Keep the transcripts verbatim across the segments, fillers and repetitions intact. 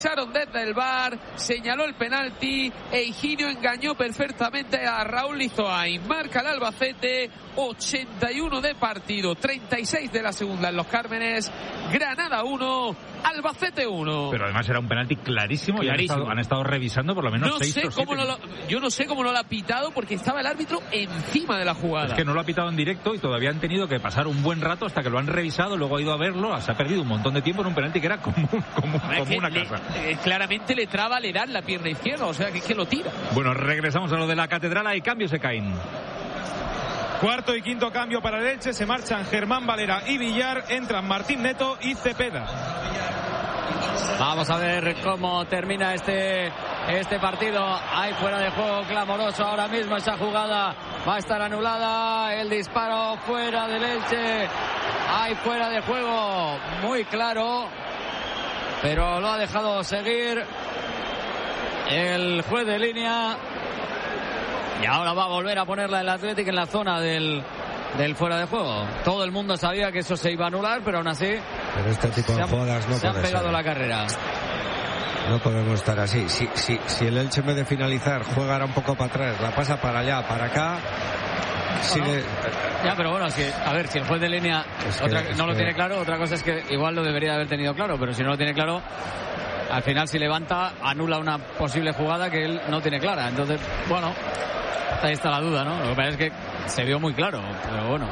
Echaron desde el V A R, señaló el penalti e Higinio engañó perfectamente a Raúl Lizoain. Marca el Albacete, ochenta y uno de partido, treinta y seis de la segunda en Los Cármenes. Granada uno, Albacete uno. Pero además era un penalti clarísimo, clarísimo. Y han estado, han estado revisando por lo menos no seis sé o cómo siete. no lo, Yo no sé cómo no lo ha pitado porque estaba el árbitro encima de la jugada. Es que no lo ha pitado en directo y todavía han tenido que pasar un buen rato hasta que lo han revisado, luego ha ido a verlo, se ha perdido un montón de tiempo en un penalti que era como, como, como que una le, casa. Eh, claramente le traba al Herán la pierna izquierda, o sea que es que lo tira. Bueno, regresamos a lo de la Catedral, hay cambios, se caen. Cuarto y quinto cambio para el Elche, se marchan Germán Valera y Villar, entran Martín Neto y Cepeda. Vamos a ver cómo termina este este partido. Hay fuera de juego clamoroso ahora mismo, esa jugada va a estar anulada, el disparo fuera del Elche, hay fuera de juego muy claro, pero lo ha dejado seguir el juez de línea. Y ahora va a volver a ponerla el Athletic en la zona del, del fuera de juego. Todo el mundo sabía que eso se iba a anular, pero aún así pero este tipo de jugadas no se han pegado ser. la carrera. No podemos estar así. Si, si, si el Elche en vez de finalizar juega ahora un poco para atrás, la pasa para allá, para acá. Bueno, sigue... Ya, pero bueno, si, a ver, si el juez de línea es que, otra, es no que... lo tiene claro, otra cosa es que igual lo debería haber tenido claro, pero si no lo tiene claro, al final si levanta, anula una posible jugada que él no tiene clara. Entonces, bueno, ahí está la duda, ¿no? Lo que pasa es que se vio muy claro, pero bueno.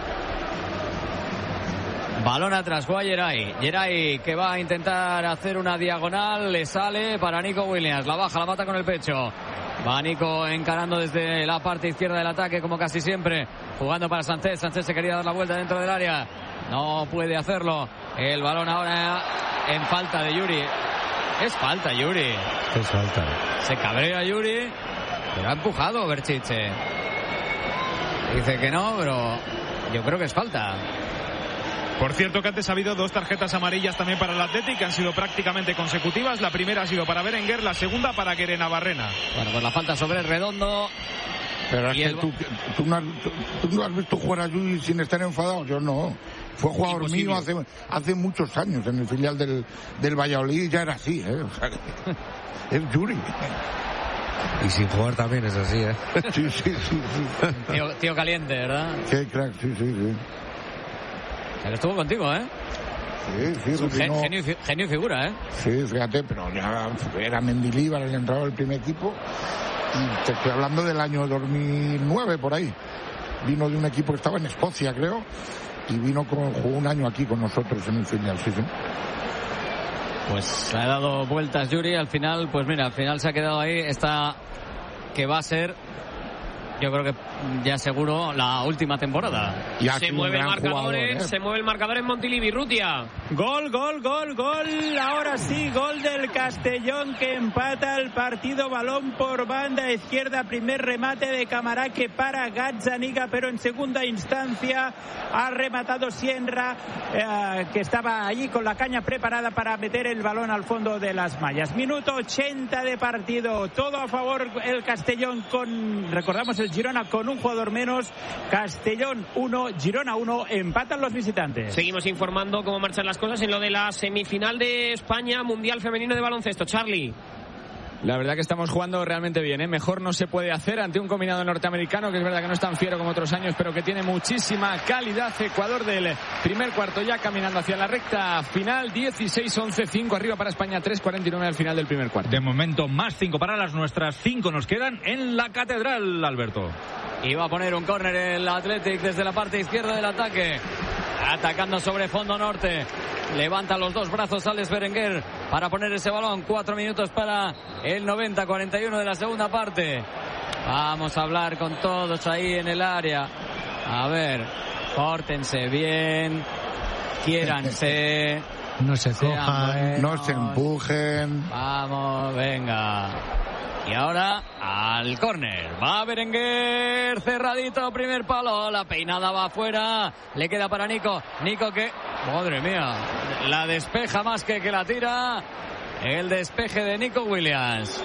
Balón atrás, juega Geray. Geray que va a intentar hacer una diagonal, le sale para Nico Williams. La baja, la mata con el pecho. Va Nico encarando desde la parte izquierda del ataque, como casi siempre. Jugando para Sánchez. Sánchez se quería dar la vuelta dentro del área. No puede hacerlo. El balón ahora en falta de Yuri. Es falta, Yuri. Es falta. Se cabrea Yuri, pero ha empujado Berchiche. Dice que no, pero yo creo que es falta. Por cierto que antes ha habido dos tarjetas amarillas también para el Athletic que han sido prácticamente consecutivas. La primera ha sido para Berenguer, la segunda para Guerena Barrena. Bueno, pues la falta sobre Redondo. Pero es que el... tú, tú, no has, tú, tú no has visto jugar a Yuri sin estar enfadado. Yo no. Fue jugador Imposible. mío hace, hace muchos años en el filial del, del Valladolid y ya era así, ¿eh? O sea, es Yuri. Y sin jugar también es así, ¿eh? Sí, sí, sí. sí. Tío, tío caliente, ¿verdad? Qué crack, sí, sí, sí. Pero estuvo contigo, ¿eh? Sí, sí. Es un gen, no... genio, genio y figura, ¿eh? Sí, fíjate, pero ya era Mendilibar el entrado del primer equipo. Y te estoy hablando del año dos mil nueve, por ahí. Vino de un equipo que estaba en Escocia, creo. Y vino con, jugó un año aquí con nosotros en el filial, sí, sí. Pues ha dado vueltas Yuri, al final, pues mira, al final se ha quedado ahí esta que va a ser, yo creo que ya seguro, la última temporada. Ya se mueve el marcador, jugador, ¿eh? Se mueve el marcador en Montilivi, Rutia. Gol, gol, gol, gol. Ahora sí, gol del Castellón que empata el partido. Balón por banda izquierda. Primer remate de Camará que para Gazzaniga, pero en segunda instancia ha rematado Sienra, eh, que estaba allí con la caña preparada para meter el balón al fondo de las mallas. Minuto ochenta de partido. Todo a favor el Castellón con, recordamos, el Girona con un jugador menos. Castellón uno, Girona uno, empatan los visitantes. Seguimos informando cómo marchan las cosas en lo de la semifinal de España Mundial Femenino de Baloncesto. Charlie. La verdad que estamos jugando realmente bien, ¿eh? Mejor no se puede hacer ante un combinado norteamericano que es verdad que no es tan fiero como otros años, pero que tiene muchísima calidad. Ecuador del primer cuarto ya caminando hacia la recta final. Dieciséis once, cinco arriba para España, tres cuarenta y nueve al final del primer cuarto. De momento más cinco para las nuestras, cinco nos quedan en la Catedral, Alberto. Iba a poner un córner el Athletic desde la parte izquierda del ataque, atacando sobre fondo norte. Levanta los dos brazos Alex Berenguer para poner ese balón. Cuatro minutos para el noventa, cuarenta y uno de la segunda parte. Vamos a hablar con todos ahí en el área. A ver, pórtense bien, quiéranse, no se cojan, no se empujen. Vamos, venga. Y ahora al córner. Va Berenguer, cerradito, primer palo. La peinada va afuera. Le queda para Nico. Nico que, madre mía, la despeja más que que la tira. El despeje de Nico Williams.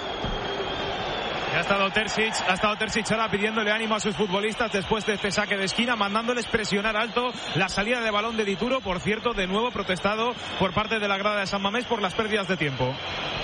Ha estado Terzic, ha estado Terzic ahora pidiéndole ánimo a sus futbolistas después de este saque de esquina, mandándoles presionar alto la salida de balón de Dituro, por cierto, de nuevo protestado por parte de la grada de San Mamés por las pérdidas de tiempo.